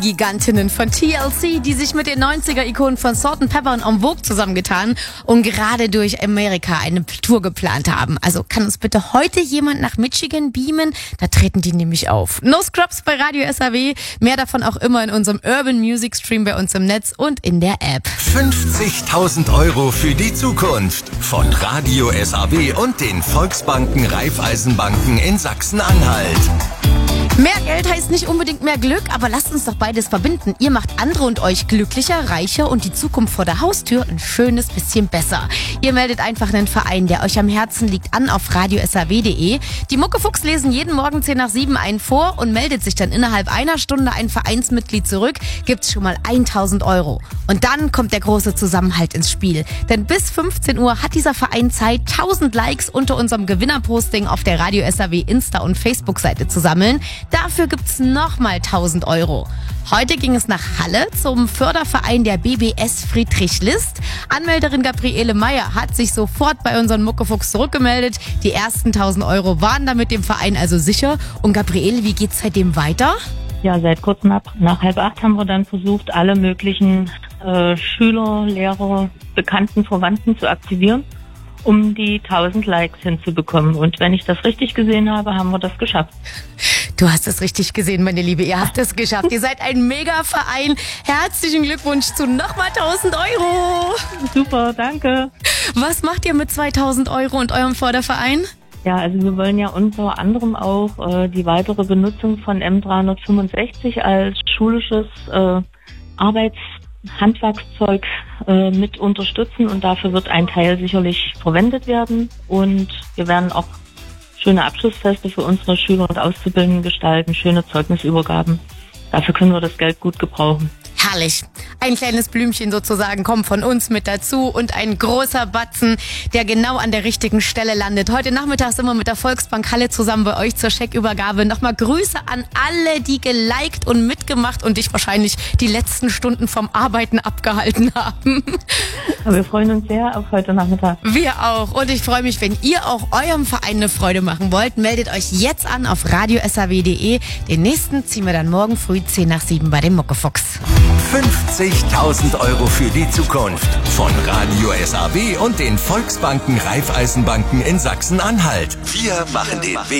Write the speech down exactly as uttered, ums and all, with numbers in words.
Gigantinnen von T L C, die sich mit den neunziger-Ikonen von Salt and Pepper und En Vogue zusammengetan und gerade durch Amerika eine Tour geplant haben. Also kann uns bitte heute jemand nach Michigan beamen? Da treten die nämlich auf. No Scrubs bei Radio S A W. Mehr davon auch immer in unserem Urban Music Stream bei uns im Netz und in der App. fünfzigtausend Euro für die Zukunft von Radio S A W und den Volksbanken Raiffeisenbanken in Sachsen-Anhalt. Mehr Geld heißt nicht unbedingt mehr Glück, aber lasst uns doch beides verbinden. Ihr macht andere und euch glücklicher, reicher und die Zukunft vor der Haustür ein schönes bisschen besser. Ihr meldet einfach einen Verein, der euch am Herzen liegt, an auf radio s a w punkt de. Die Muckefuchs lesen jeden Morgen zehn nach sieben einen vor und meldet sich dann innerhalb einer Stunde ein Vereinsmitglied zurück, gibt's schon mal tausend Euro. Und dann kommt der große Zusammenhalt ins Spiel. Denn bis fünfzehn Uhr hat dieser Verein Zeit, tausend Likes unter unserem Gewinnerposting auf der Radio S A W Insta- und Facebook-Seite zu sammeln. Dafür gibt's nochmal tausend Euro. Heute ging es nach Halle zum Förderverein der B B S Friedrich List. Anmelderin Gabriele Meyer hat sich sofort bei unseren Muckefuchs zurückgemeldet. Die ersten tausend Euro waren damit dem Verein also sicher. Und Gabriele, wie geht's seitdem weiter? Ja, seit kurz nach, nach halb acht haben wir dann versucht, alle möglichen äh, Schüler, Lehrer, Bekannten, Verwandten zu aktivieren, um die tausend Likes hinzubekommen. Und wenn ich das richtig gesehen habe, haben wir das geschafft. Du hast es richtig gesehen, meine Liebe. Ihr habt es geschafft. Ihr seid ein Mega-Verein. Herzlichen Glückwunsch zu nochmal tausend Euro. Super, danke. Was macht ihr mit zweitausend Euro und eurem Förderverein? Ja, also wir wollen ja unter anderem auch äh, die weitere Benutzung von M dreihundertfünfundsechzig als schulisches äh, Arbeitshandwerkszeug äh, mit unterstützen und dafür wird ein Teil sicherlich verwendet werden und wir werden auch schöne Abschlussfeste für unsere Schüler und Auszubildenden gestalten, schöne Zeugnisübergaben. Dafür können wir das Geld gut gebrauchen. Herrlich. Ein kleines Blümchen sozusagen kommt von uns mit dazu und ein großer Batzen, der genau an der richtigen Stelle landet. Heute Nachmittag sind wir mit der Volksbank Halle zusammen bei euch zur Scheckübergabe. Nochmal Grüße an alle, die geliked und mitgemacht und dich wahrscheinlich die letzten Stunden vom Arbeiten abgehalten haben. Aber wir freuen uns sehr auf heute Nachmittag. Wir auch. Und ich freue mich, wenn ihr auch eurem Verein eine Freude machen wollt. Meldet euch jetzt an auf radio s a w punkt de. Den nächsten ziehen wir dann morgen früh zehn nach sieben bei dem Muckefuchs. fünfzigtausend Euro für die Zukunft von Radio S A W und den Volksbanken Raiffeisenbanken in Sachsen-Anhalt. Wir machen den Weg